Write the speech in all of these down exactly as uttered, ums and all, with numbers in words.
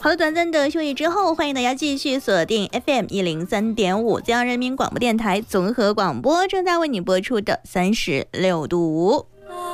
好的，短暂的休息之后，欢迎大家继续锁定 F M 一零三点五，中央人民广播电台综合广播，正在为你播出的三十六度。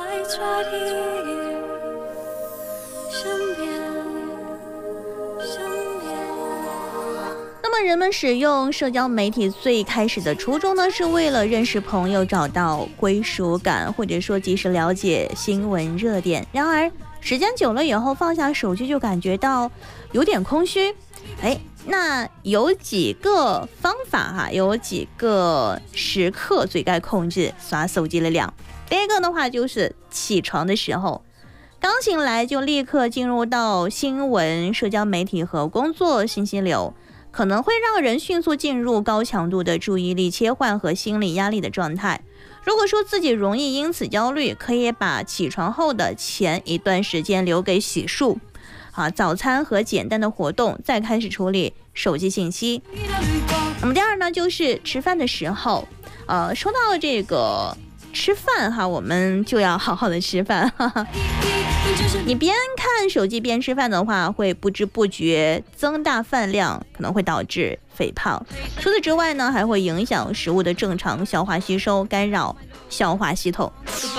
那么人们使用社交媒体最开始的初衷呢，是为了认识朋友，找到归属感，或者说及时了解新闻热点。然而时间久了以后，放下手机就感觉到有点空虚。哎，那有几个方法哈，有几个时刻最该控制刷手机的量。第一个的话就是起床的时候，刚醒来就立刻进入到新闻、社交媒体和工作信息流，可能会让人迅速进入高强度的注意力切换和心理压力的状态。如果说自己容易因此焦虑，可以把起床后的前一段时间留给洗漱、啊早餐和简单的活动，再开始处理手机信息。那么第二呢，就是吃饭的时候，呃，说到这个吃饭哈，我们就要好好的吃饭，哈哈。你边看手机边吃饭的话，会不知不觉增大饭量，可能会导致肥胖。除此之外呢，还会影响食物的正常消化吸收，干扰消化系统。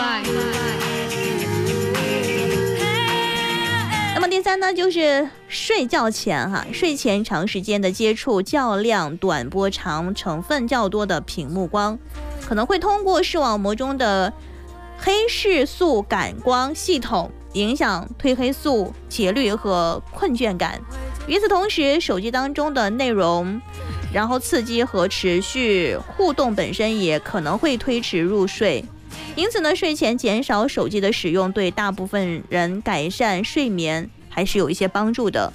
那么第三呢，就是睡觉前哈，睡前长时间的接触较亮、短波长、成分较多的屏幕光，可能会通过视网膜中的黑视素感光系统影响褪黑素节律和困倦感。与此同时，手机当中的内容，然后刺激和持续互动本身也可能会推迟入睡。因此呢，睡前减少手机的使用，对大部分人改善睡眠还是有一些帮助的。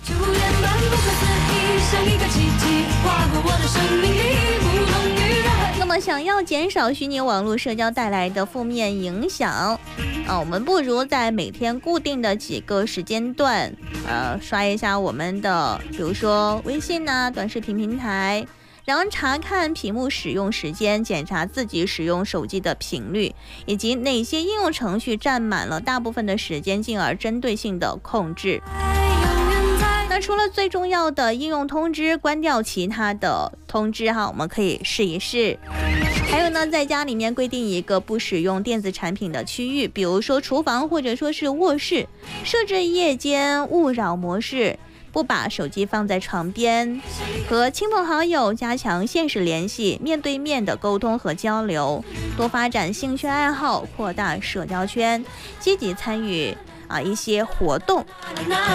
那么想要减少虚拟网络社交带来的负面影响啊，我们不如在每天固定的几个时间段，呃，刷一下我们的，比如说微信啊、短视频平台，然后查看屏幕使用时间，检查自己使用手机的频率，以及哪些应用程序占满了大部分的时间，进而针对性的控制。那除了最重要的应用通知，关掉其他的通知哈，我们可以试一试。还有呢，在家里面规定一个不使用电子产品的区域，比如说厨房或者说是卧室，设置夜间勿扰模式，不把手机放在床边，和亲朋好友加强现实联系，面对面的沟通和交流，多发展兴趣爱好，扩大社交圈，积极参与啊一些活动。